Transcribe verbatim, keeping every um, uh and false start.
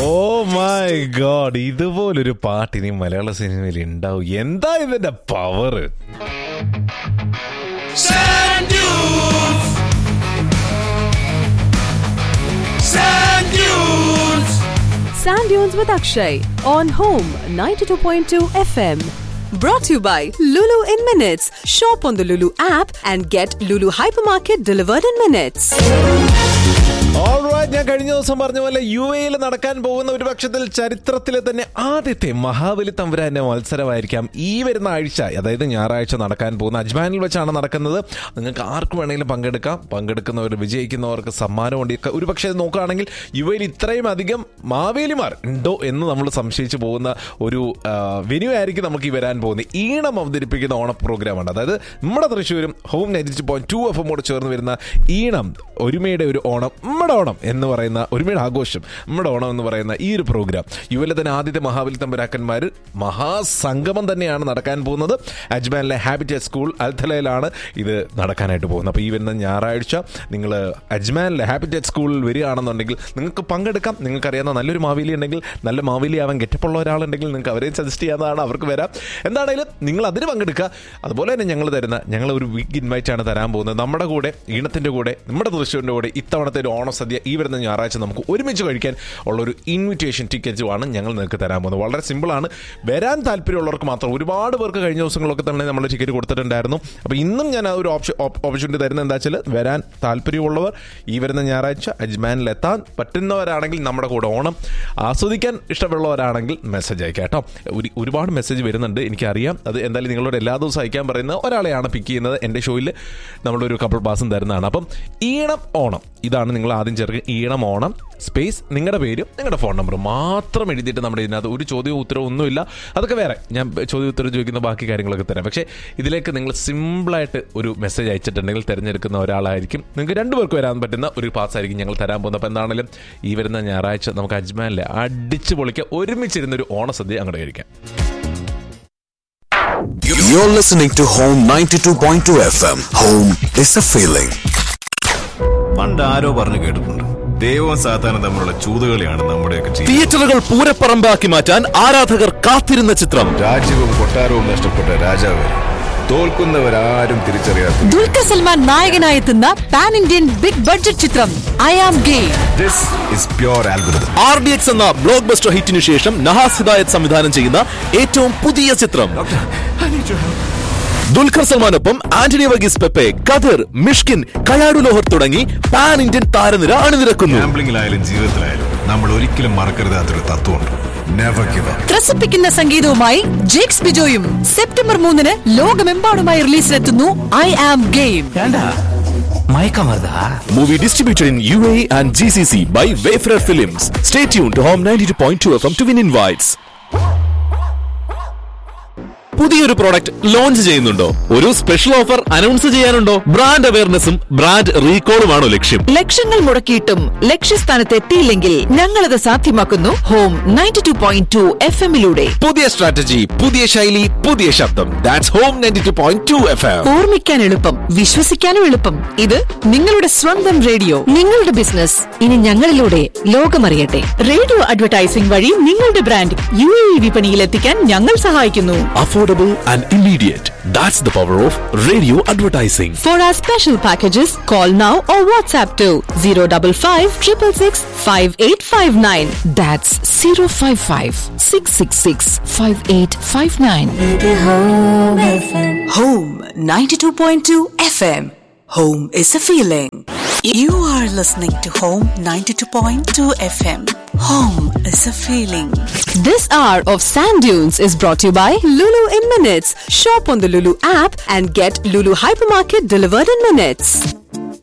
Oh my God, ഇതുപോലൊരു പാട്ട് ഇനി മലയാള സിനിമയിൽ ഉണ്ടാവും. എന്താ ഇതിന്റെ power? Sand Dunes with Akshay on Home ninety-two point two F M. Brought to you by Lulu in Minutes. Shop on the Lulu app and get Lulu Hypermarket delivered in minutes. ഞാൻ കഴിഞ്ഞ ദിവസം പറഞ്ഞ പോലെ U എയിൽ നടക്കാൻ പോകുന്ന ഒരു പക്ഷത്തിൽ ചരിത്രത്തിലെ തന്നെ ആദ്യത്തെ മഹാബലി തമ്പുരാന്റെ മത്സരമായിരിക്കാം ഈ വരുന്ന ആഴ്ച, അതായത് ഞായറാഴ്ച നടക്കാൻ പോകുന്ന അജ്മാനിൽ വെച്ചാണ് നടക്കുന്നത്. നിങ്ങൾക്ക് ആർക്ക് വേണമെങ്കിലും പങ്കെടുക്കാം. പങ്കെടുക്കുന്നവർ, വിജയിക്കുന്നവർക്ക് സമ്മാനമുണ്ട്. ഒരു പക്ഷേ നോക്കുകയാണെങ്കിൽ യു എയിൽ ഇത്രയും അധികം മാവേലിമാർ ഉണ്ടോ എന്ന് നമ്മൾ സംശയിച്ചു പോകുന്ന ഒരു വെന്യൂ ആയിരിക്കും നമുക്ക് ഈ വരാൻ പോകുന്നത്. ഈണം അവതരിപ്പിക്കുന്ന ഓണ പ്രോഗ്രാമാണ്. അതായത് നമ്മുടെ തൃശ്ശൂരും home ninety point two F എമ്മോട് ചേർന്ന് വരുന്ന ഈണം, ഒരുമയുടെ ഒരു ഓണം, നമ്മുടെ ഓണം എന്ന് പറയുന്ന, ഒരുമയുടെ ആഘോഷം, നമ്മുടെ ഓണം എന്ന് പറയുന്ന ഈ ഒരു പ്രോഗ്രാം യു എയിലെ തന്നെ ആദ്യത്തെ മഹാബലി തമ്പുരാക്കന്മാർ മഹാസംഗമം തന്നെയാണ് നടക്കാൻ പോകുന്നത്. അജ്മാനിലെ ഹാബിറ്റേറ്റ് സ്കൂൾ അൽത്തലയിലാണ് ഇത് നടക്കാനായിട്ട് പോകുന്നത്. അപ്പോൾ ഈ വരുന്ന ഞായറാഴ്ച നിങ്ങൾ അജ്മാനിലെ ഹാബിറ്റേറ്റ് സ്കൂളിൽ വരികയാണെന്നുണ്ടെങ്കിൽ നിങ്ങൾക്ക് പങ്കെടുക്കാം. നിങ്ങൾക്കറിയാവുന്ന നല്ലൊരു മാവേലി ഉണ്ടെങ്കിൽ, നല്ല മാവേലി ആവാൻ ഗെറ്റപ്പുള്ള ഒരാളുണ്ടെങ്കിൽ നിങ്ങൾക്ക് അവരെ സജസ്റ്റ് ചെയ്യാവുന്നതാണ്. അവർക്ക് വരാം. എന്താണെങ്കിലും നിങ്ങൾ അതിന് പങ്കെടുക്കുക. അതുപോലെ തന്നെ ഞങ്ങൾ തരുന്ന, ഞങ്ങൾ ഒരു വീക്ക് ഇൻവൈറ്റ് ആണ് തരാൻ പോകുന്നത്. നമ്മുടെ കൂടെ, ഈണത്തിൻ്റെ കൂടെ, നമ്മുടെ തൃശ്ശൂരിൻ്റെ കൂടെ ഇത്തവണത്തെ ഒരു ഓണസദ്യ ഈ വരുന്ന ഞായറാഴ്ച നമുക്ക് ഒരുമിച്ച് കഴിക്കാൻ ഉള്ളൊരു ഇൻവിറ്റേഷൻ ടിക്കറ്റുമാണ് ഞങ്ങൾ നിങ്ങൾക്ക് തരാൻ പോകുന്നത്. വളരെ സിമ്പിളാണ്. വരാൻ താല്പര്യമുള്ളവർക്ക് മാത്രം. ഒരുപാട് പേർക്ക് കഴിഞ്ഞ ദിവസങ്ങളൊക്കെ തന്നെ നമ്മൾ ടിക്കറ്റ് കൊടുത്തിട്ടുണ്ടായിരുന്നു. അപ്പോൾ ഇന്നും ഞാൻ ആ ഒരു ഓപ്ഷൻ ഓപ്പർച്യൂണിറ്റി തരുന്നത് എന്താ വെച്ചാൽ, വരാൻ താല്പര്യമുള്ളവർ ഈ വരുന്ന ഞായറാഴ്ച അജ്മാനിലെത്താൻ പറ്റുന്നവരാണെങ്കിൽ, നമ്മുടെ കൂടെ ഓണം ആസ്വദിക്കാൻ ഇഷ്ടമുള്ളവരാണെങ്കിൽ മെസ്സേജ് അയക്കാം കേട്ടോ. ഒരു ഒരുപാട് മെസ്സേജ് വരുന്നുണ്ട്, എനിക്കറിയാം. അത് എന്തായാലും നിങ്ങളോട് എല്ലാ ദിവസവും അയക്കാൻ പറയുന്ന ഒരാളെയാണ് പിക്ക് ചെയ്യുന്നത്. എൻ്റെ ഷോയിൽ നമ്മളൊരു കപ്പിൾ പാസും തരുന്നതാണ്. അപ്പം ഈണം ഓണം, ഇതാണ് നിങ്ങൾ ആദ്യം ചേർക്കുക. ഈണം ഓണം സ്പേസ് നിങ്ങളുടെ പേരും നിങ്ങളുടെ ഫോൺ നമ്പറും മാത്രം എഴുതിയിട്ട് നമ്മുടെ ഇതിനകത്ത് ഒരു ചോദ്യവും ഉത്തരവും ഒന്നുമില്ല. അതൊക്കെ വേറെ, ഞാൻ ചോദ്യം ഉത്തരം ചോദിക്കുന്ന ബാക്കി കാര്യങ്ങളൊക്കെ തരാം. പക്ഷേ ഇതിലേക്ക് നിങ്ങൾ സിമ്പിളായിട്ട് ഒരു മെസ്സേജ് അയച്ചിട്ടുണ്ടെങ്കിൽ തിരഞ്ഞെടുക്കുന്ന ഒരാളായിരിക്കും. നിങ്ങൾക്ക് രണ്ടുപേർക്ക് വരാൻ പറ്റുന്ന ഒരു പാസ്സായിരിക്കും ഞങ്ങൾ തരാൻ പോകുന്നത്. അപ്പോൾ എന്താണെങ്കിലും ഈ വരുന്ന ഞായറാഴ്ച നമുക്ക് അജ്മാനിലെ അടിച്ചു പൊളിക്കുക, ഒരുമിച്ചിരുന്നൊരു ഓണസദ്യ അങ്ങോട്ട് കഴിക്കാം. You're listening to Home ninety-two point two F M. Home is a feeling. പണ്ട് ആരോ പറഞ്ഞു കേട്ടിട്ടുണ്ട്, ദൈവവും സാത്താനും തമ്മിലുള്ള ചൂതുകളിയാണ് നമ്മുടെയൊക്കെ ജീവിതം. തിയേറ്ററുകൾ പൂരപ്പറമ്പാക്കി മാറ്റാൻ ആരാധകർ കാത്തിരുന്ന ചിത്രം. രാജ്യവും കൊട്ടാരവും നഷ്ടപ്പെട്ട രാജാവ്, തോൽക്കുന്നവരാരും തിരിച്ചറിയാത്ത Dulquer Salman നായകനായെത്തുന്ന pan Indian big budget ചിത്രം I am game. This is pure algorithm. R D X എന്ന ബ്ലോക്ക് ബസ്റ്റർ ഹിറ്റിനു ശേഷം നഹാസ് ഹിദായത്ത് സംവിധാനം ചെയ്യുന്ന ഏറ്റവും പുതിയ ചിത്രം. ദുൽഖർ സൽമാനൊപ്പം ആന്റണി വർഗീസ് പെപ്പെ, കദിർ, മിഷ്കിൻ, കയാടു ലോഹർ തുടങ്ങി പാൻ ഇന്ത്യൻ താരനിര അണിനിരക്കുന്നു. ഗാംബ്ലിംഗിലായാലും ജീവിതത്തിലായാലും നമ്മൾ ഒരിക്കലും മറക്കരുതാത്തൊരു തത്വമുണ്ട്, never give up. ത്രസിപ്പിക്കുന്ന സംഗീതവുമായി Jakes ബിജോയും September മൂന്നിന് ലോകമെമ്പാടുമായി റിലീസിലെത്തുന്നു I am game. Movie distributed in U A E and G C C by Wayfarer Films. Stay tuned to Home ninety-two point two F M to win invites. പുതിയൊരു product launch ചെയ്യുന്നുണ്ടോ? ഒരു special offer announce ചെയ്യാനുണ്ടോ? Brand അവയർനെസ്സും brand റീകോളുമാണോ ലക്ഷ്യം? ലക്ഷങ്ങൾ മുടക്കിയിട്ടും ലക്ഷ്യസ്ഥാനത്ത് എത്തിയില്ലെങ്കിൽ ഞങ്ങളത് സാധ്യമാക്കുന്നു home ninety two point two F എമ്മിലൂടെ. പുതിയ strategy, പുതിയ ശൈലി, പുതിയ ശബ്ദം. That's home ninety two point two F M. ഓർമ്മിക്കാൻ എളുപ്പം, വിശ്വസിക്കാനും എളുപ്പം. ഇത് നിങ്ങളുടെ സ്വന്തം റേഡിയോ. നിങ്ങളുടെ ബിസിനസ് ഇനി ഞങ്ങളിലൂടെ ലോകമറിയട്ടെ. റേഡിയോ അഡ്വർടൈസിംഗ് വഴി നിങ്ങളുടെ ബ്രാൻഡ് യു എ ഇ വിപണിയിൽ എത്തിക്കാൻ ഞങ്ങൾ സഹായിക്കുന്നു. Affordable and immediate. That's the power of radio advertising. For our special packages, call now or WhatsApp to zero five five six six six five eight five nine. That's zero five five six six six five eight five nine. Home F M. Home ninety-two point two F M. Home is a feeling. You are listening to Home ninety-two point two F M. Home is a feeling. This hour of Sand Dunes is brought to you by Lulu in Minutes. Shop on the Lulu app and get Lulu Hypermarket delivered in minutes.